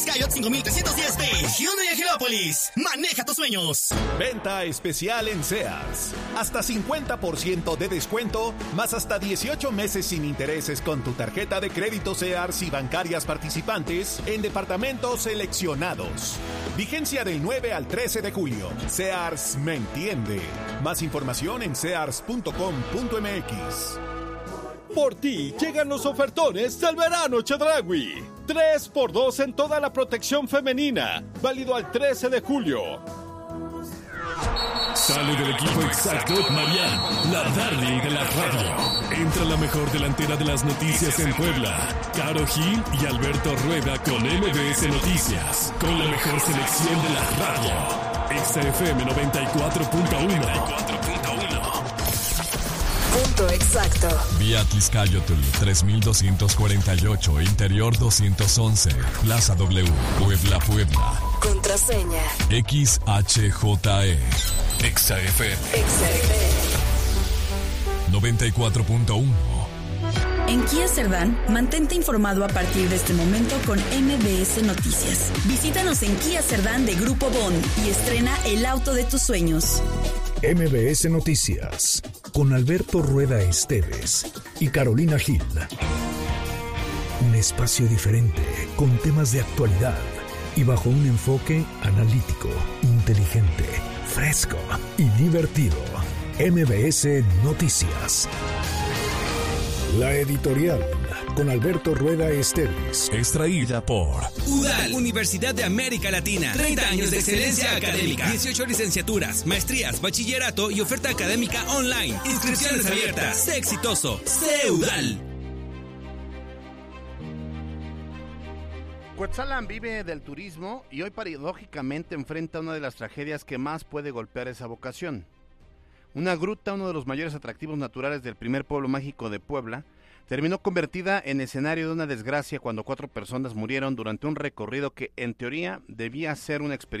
Coyote 5310B, Hyundai Angelópolis. Maneja tus sueños. Venta especial en Sears. Hasta 50% de descuento, más hasta 18 meses sin intereses con tu tarjeta de crédito Sears y bancarias participantes en departamentos seleccionados. Vigencia del 9 al 13 de julio. Sears me entiende. Más información en sears.com.mx. Por ti llegan los ofertones del verano Chedraui. 3x2 en toda la protección femenina. Válido al 13 de julio. Sale del equipo exacto Marianne, la darling de la radio. Entra la mejor delantera de las noticias en Puebla. Caro Gil y Alberto Rueda con MBS Noticias. Con la mejor selección de la radio. XFM 94.1. Punto exacto. Vía Tizcayotl 3248, Interior 211, Plaza W, Puebla, Puebla. Contraseña XHJE. XFM 94.1. En Kia Cerdán, mantente informado a partir de este momento con MBS Noticias. Visítanos en Kia Cerdán de Grupo Bond y estrena el auto de tus sueños. MBS Noticias, con Alberto Rueda Esteves y Carolina Gil. Un espacio diferente, con temas de actualidad y bajo un enfoque analítico, inteligente, fresco y divertido. MBS Noticias. La editorial, con Alberto Rueda Esteves. Extraída por UDAL, Universidad de América Latina. 30 años de excelencia académica. 18 licenciaturas, maestrías, bachillerato y oferta académica online. Inscripciones abiertas. Sé exitoso. Sé UDAL. Cuetzalan vive del turismo y hoy paradójicamente enfrenta una de las tragedias que más puede golpear esa vocación. Una gruta, uno de los mayores atractivos naturales del primer pueblo mágico de Puebla, terminó convertida en escenario de una desgracia cuando 4 personas murieron durante un recorrido que en teoría debía ser una experiencia